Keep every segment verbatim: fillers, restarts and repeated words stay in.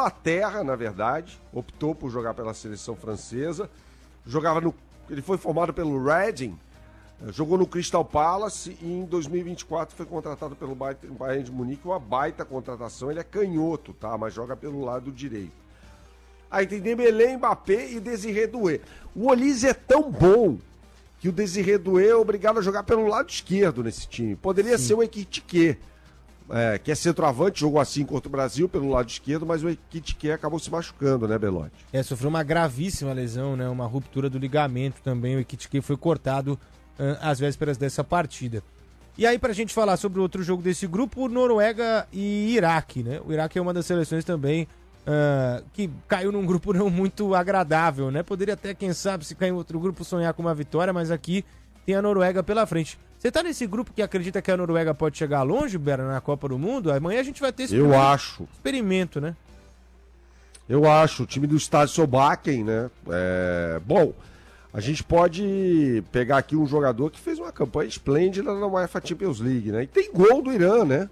Inglaterra, na verdade, optou por jogar pela seleção francesa, jogava no, ele foi formado pelo Reading, jogou no Crystal Palace e em dois mil e vinte e quatro foi contratado pelo Bayern de Munique, uma baita contratação, ele é canhoto, tá? Mas joga pelo lado direito. Aí tem Dembélé, Mbappé e Désiré Doué. O Olise é tão bom que o Désiré Doué é obrigado a jogar pelo lado esquerdo nesse time. Poderia Sim. ser o Ekitike, é, que é centroavante, jogou assim contra o Brasil pelo lado esquerdo, mas o Ekitike acabou se machucando, né, Belotti? É, sofreu uma gravíssima lesão, né? Uma ruptura do ligamento também. O Ekitike foi cortado uh, às vésperas dessa partida. E aí, pra gente falar sobre outro jogo desse grupo, Noruega e Iraque, né? O Iraque é uma das seleções também Uh, que caiu num grupo não muito agradável, né? Poderia até, quem sabe, se cair em outro grupo, sonhar com uma vitória, mas aqui tem a Noruega pela frente. Você tá nesse grupo que acredita que a Noruega pode chegar longe, Berna, na Copa do Mundo? Amanhã a gente vai ter esse Eu acho. experimento, né? Eu acho. O time do Estádio Solbakken, né? É... Bom, a gente pode pegar aqui um jogador que fez uma campanha esplêndida na UEFA Champions League, né? E tem gol do Irã, né?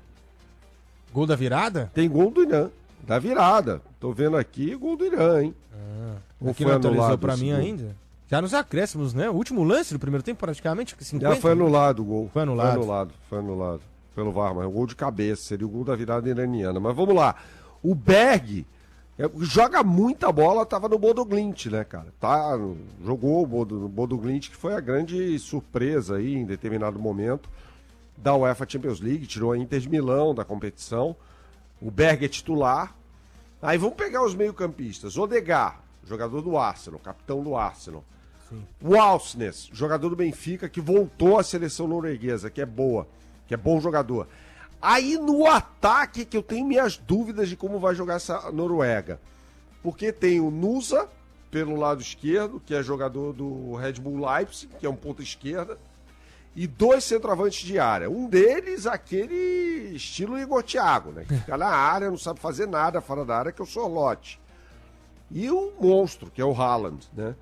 Gol da virada? Tem gol do Irã. Da virada. Tô vendo aqui gol do Irã, hein? Ah, o que não atualizou pra mim ainda? Já nos acréscimos, né? O último lance do primeiro tempo, praticamente, cinquenta. Já foi anulado o gol. Foi anulado. Foi anulado, foi anulado. Pelo V A R, mas é um gol de cabeça. Seria o gol da virada iraniana. Mas vamos lá. O Berg é, joga muita bola, tava no Bodo Glimt, né, cara? Tá, jogou o Bodo, Bodo Glimt, que foi a grande surpresa aí, em determinado momento, da UEFA Champions League. Tirou a Inter de Milão da competição. O Berg é titular. Aí vamos pegar os meio-campistas. Odegaard, jogador do Arsenal, capitão do Arsenal. Sim. O Alsnes, jogador do Benfica, que voltou à seleção norueguesa, que é boa, que é bom jogador. Aí no ataque que eu tenho minhas dúvidas de como vai jogar essa Noruega. Porque tem o Nusa, pelo lado esquerdo, que é jogador do Red Bull Leipzig, que é um ponta esquerda. E dois centroavantes de área. Um deles, aquele estilo Igor Thiago, né? Que fica na área, não sabe fazer nada fora da área, que é o Sorloth. E o monstro, que é o Haaland, né?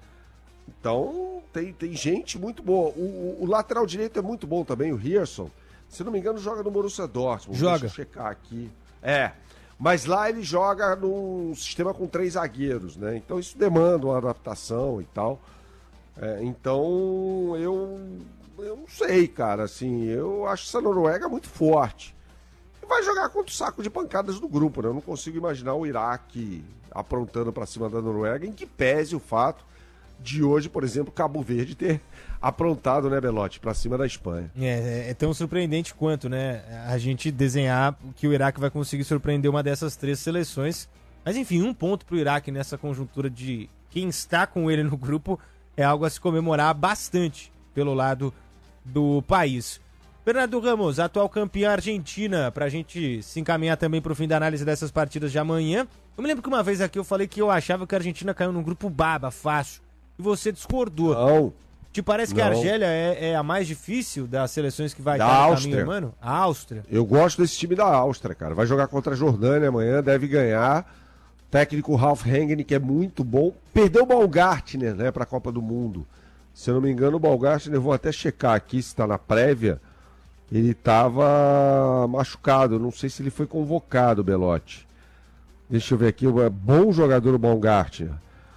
Então, tem, tem gente muito boa. O, o, o lateral direito é muito bom também, o Rierson. Se não me engano, joga no Borussia Dortmund. Joga. Deixa eu checar aqui. É, mas lá ele joga num sistema com três zagueiros, né? Então isso demanda uma adaptação e tal. É, então, eu... Eu não sei, cara, assim, eu acho essa Noruega muito forte. E vai jogar contra o saco de pancadas do grupo, né? Eu não consigo imaginar o Iraque aprontando pra cima da Noruega, em que pese o fato de hoje, por exemplo, Cabo Verde ter aprontado, né, Belotti, pra cima da Espanha. É, é tão surpreendente quanto, né, a gente desenhar que o Iraque vai conseguir surpreender uma dessas três seleções. Mas, enfim, um ponto pro Iraque nessa conjuntura de quem está com ele no grupo é algo a se comemorar bastante pelo lado do país. Bernardo Ramos, atual campeã argentina, pra gente se encaminhar também pro fim da análise dessas partidas de amanhã. Eu me lembro que uma vez aqui eu falei que eu achava que a Argentina caiu num grupo baba, fácil, e você discordou. Não. Te parece que não. a Argélia é, é a mais difícil das seleções que vai da estar no Áustria. caminho humano? A Áustria. Eu gosto desse time da Áustria, cara. Vai jogar contra a Jordânia amanhã, deve ganhar. Técnico Ralf Rangnick, que é muito bom. Perdeu o Baumgartner, né, pra Copa do Mundo. Se eu não me engano, o Baumgartner, eu vou até checar aqui se está na prévia, ele estava machucado, não sei se ele foi convocado, Belotti. Deixa eu ver aqui, é bom jogador o Baumgartner.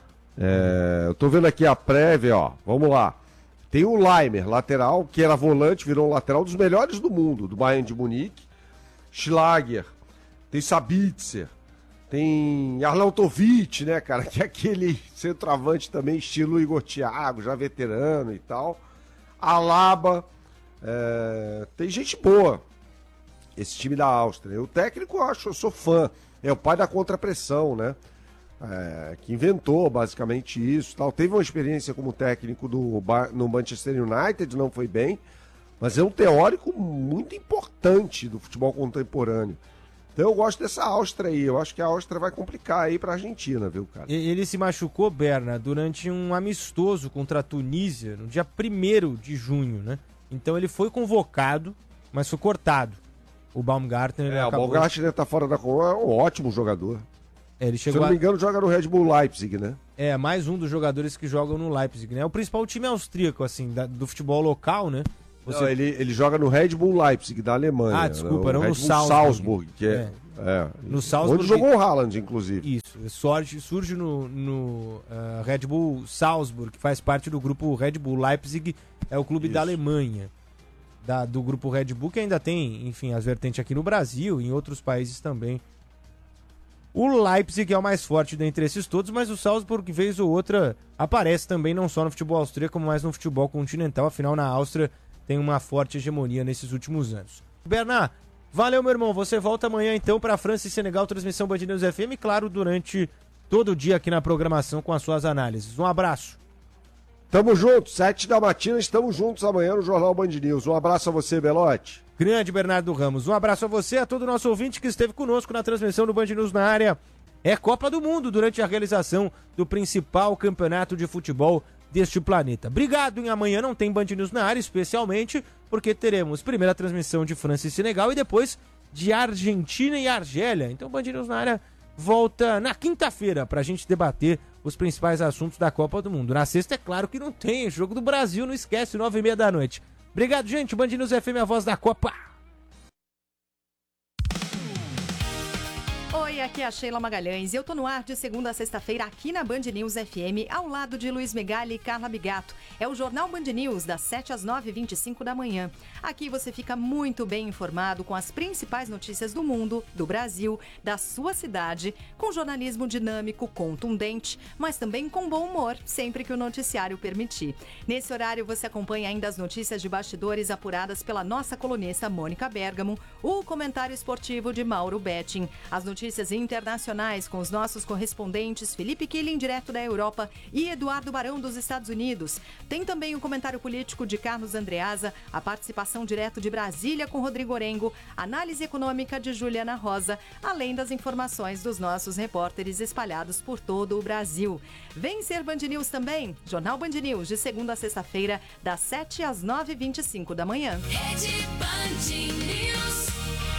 É, eu tô vendo aqui a prévia, ó, vamos lá. Tem o Leimer, lateral, que era volante, virou um lateral dos melhores do mundo, do Bayern de Munique. Schlager, tem Sabitzer, tem Arnautovic, né, cara, que é aquele centroavante também, estilo Igor Thiago, já veterano e tal. Alaba, é... tem gente boa, esse time da Áustria. O técnico, eu acho, eu sou fã, é o pai da contrapressão, né, é... que inventou basicamente isso, tal. Teve uma experiência como técnico do... no Manchester United, não foi bem, mas é um teórico muito importante do futebol contemporâneo. Então eu gosto dessa Áustria aí, eu acho que a Áustria vai complicar aí pra Argentina, viu, cara? Ele se machucou, Berna, durante um amistoso contra a Tunísia, no dia primeiro de junho, né? Então ele foi convocado, mas foi cortado. O Baumgartner... É, o Baumgartner tá fora da... é um ótimo jogador. É, ele chegou Se eu não me a... engano, joga no Red Bull Leipzig, né? É, mais um dos jogadores que jogam no Leipzig, né? É o principal time austríaco, assim, da, do futebol local, né? Você... Não, ele, ele joga no Red Bull Leipzig, da Alemanha. Ah, desculpa, né? não no Red Bull Salzburg. Salzburg, que é, é. É. No Salzburg. Onde jogou o Haaland, inclusive. Isso, surge, surge no, no uh, Red Bull Salzburg, que faz parte do grupo Red Bull. Leipzig é o clube Isso. da Alemanha, da, do grupo Red Bull, que ainda tem, enfim, as vertentes aqui no Brasil e em outros países também. O Leipzig é o mais forte dentre esses todos, mas o Salzburg, vez ou outra, aparece também não só no futebol austríaco, mas no futebol continental. Afinal, na Áustria tem uma forte hegemonia nesses últimos anos. Bernard, valeu, meu irmão. Você volta amanhã, então, para França e Senegal, transmissão Band News F M, claro, durante todo o dia aqui na programação com as suas análises. Um abraço. Tamo juntos, sete da matina, estamos juntos amanhã no Jornal Band News. Um abraço a você, Belote. Grande Bernardo Ramos. Um abraço a você, a todo o nosso ouvinte que esteve conosco na transmissão do Band News na área. É Copa do Mundo durante a realização do principal campeonato de futebol deste planeta. Obrigado, em amanhã não tem Band News na área, especialmente porque teremos primeira transmissão de França e Senegal e depois de Argentina e Argélia. Então Band News na área volta na quinta-feira para a gente debater os principais assuntos da Copa do Mundo. Na sexta, é claro que não tem, jogo do Brasil, não esquece, nove e meia da noite. Obrigado, gente. Band News F M, a voz da Copa. Oi, aqui é a Sheila Magalhães e eu tô no ar de segunda a sexta-feira aqui na Band News F M, ao lado de Luiz Megali e Carla Bigato. É o Jornal Band News, das sete às nove e vinte e cinco da manhã. Aqui você fica muito bem informado com as principais notícias do mundo, do Brasil, da sua cidade, com jornalismo dinâmico, contundente, mas também com bom humor, sempre que o noticiário permitir. Nesse horário você acompanha ainda as notícias de bastidores apuradas pela nossa colunista Mônica Bergamo, o comentário esportivo de Mauro Betting, as notícias Notícias internacionais com os nossos correspondentes Felipe Killing, direto da Europa, e Eduardo Barão, dos Estados Unidos. Tem também o comentário político de Carlos Andreasa, a participação direto de Brasília com Rodrigo Orengo, análise econômica de Juliana Rosa, além das informações dos nossos repórteres espalhados por todo o Brasil. Vem ser Band News também, Jornal Band News, de segunda a sexta-feira, das sete às nove e vinte e cinco da manhã. Rede Band News.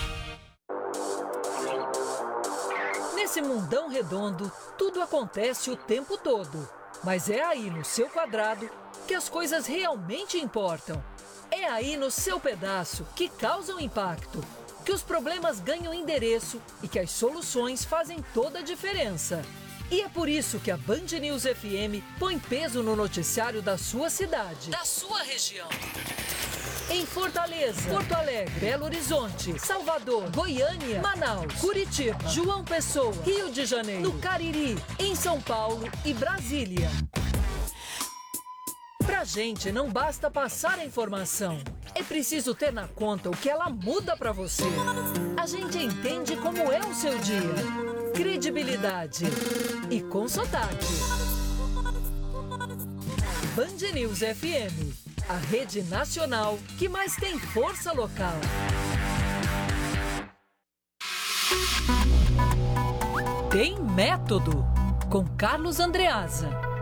Nesse mundão redondo, tudo acontece o tempo todo. Mas é aí no seu quadrado que as coisas realmente importam. É aí no seu pedaço que causam impacto, que os problemas ganham endereço e que as soluções fazem toda a diferença. E é por isso que a Band News F M põe peso no noticiário da sua cidade, da sua região. Em Fortaleza, Porto Alegre, Belo Horizonte, Salvador, Goiânia, Manaus, Curitiba, João Pessoa, Rio de Janeiro, no Cariri, em São Paulo e Brasília. Pra gente não basta passar a informação, é preciso ter na conta o que ela muda pra você. A gente entende como é o seu dia. Credibilidade e com sotaque. Band News F M. A rede nacional que mais tem força local. Tem método, com Carlos Andreasa.